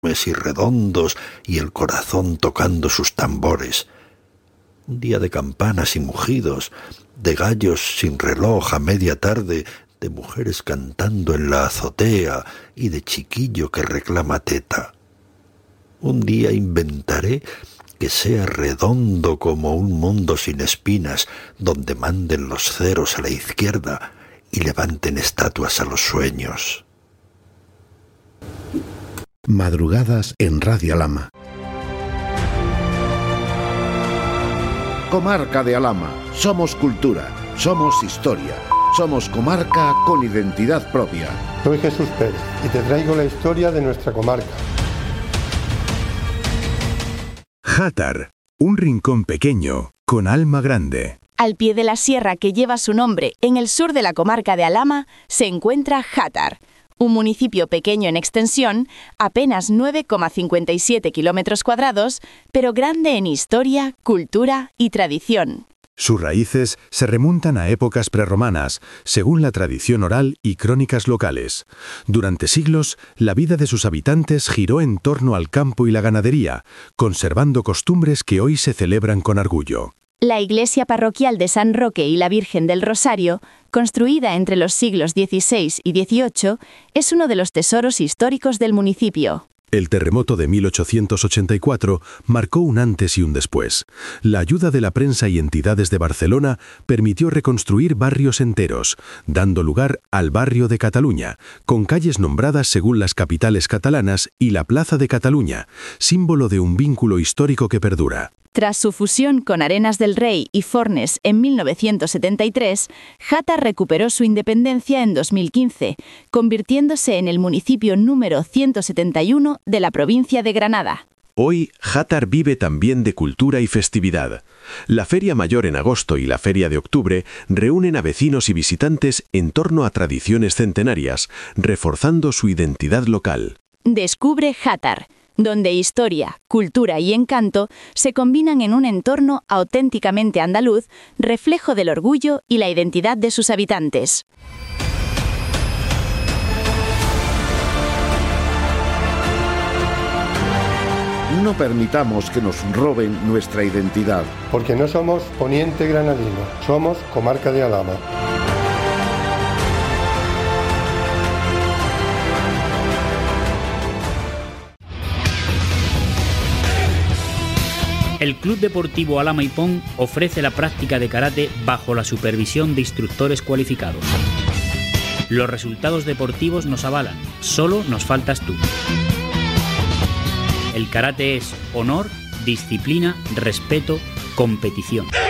y redondos y el corazón tocando sus tambores. Un día de campanas y mugidos, de gallos sin reloj a media tarde, de mujeres cantando en la azotea y de chiquillo que reclama teta. Un día inventaré que sea redondo como un mundo sin espinas, donde manden los ceros a la izquierda y levanten estatuas a los sueños. Madrugadas en Radio Alhama. Comarca de Alhama. Somos cultura, somos historia, somos comarca con identidad propia. Soy Jesús Pérez y te traigo la historia de nuestra comarca. Játar, un rincón pequeño con alma grande. Al pie de la sierra que lleva su nombre en el sur de la comarca de Alhama se encuentra Játar, un municipio pequeño en extensión, apenas 9,57 kilómetros cuadrados, pero grande en historia, cultura y tradición. Sus raíces se remontan a épocas prerromanas, según la tradición oral y crónicas locales. Durante siglos, la vida de sus habitantes giró en torno al campo y la ganadería, conservando costumbres que hoy se celebran con orgullo. La iglesia parroquial de San Roque y la Virgen del Rosario, construida entre los siglos XVI y XVIII, es uno de los tesoros históricos del municipio. El terremoto de 1884 marcó un antes y un después. La ayuda de la prensa y entidades de Barcelona permitió reconstruir barrios enteros, dando lugar al barrio de Cataluña, con calles nombradas según las capitales catalanas y la Plaza de Cataluña, símbolo de un vínculo histórico que perdura. Tras su fusión con Arenas del Rey y Fornes en 1973, Játar recuperó su independencia en 2015, convirtiéndose en el municipio número 171 de la provincia de Granada. Hoy, Játar vive también de cultura y festividad. La Feria Mayor en agosto y la Feria de octubre reúnen a vecinos y visitantes en torno a tradiciones centenarias, reforzando su identidad local. Descubre Játar, donde historia, cultura y encanto se combinan en un entorno auténticamente andaluz, reflejo del orgullo y la identidad de sus habitantes. No permitamos que nos roben nuestra identidad. Porque no somos poniente granadino, somos comarca de Alhama. El Club Deportivo Alhama Ipón ofrece la práctica de karate bajo la supervisión de instructores cualificados. Los resultados deportivos nos avalan, solo nos faltas tú. El karate es honor, disciplina, respeto, competición.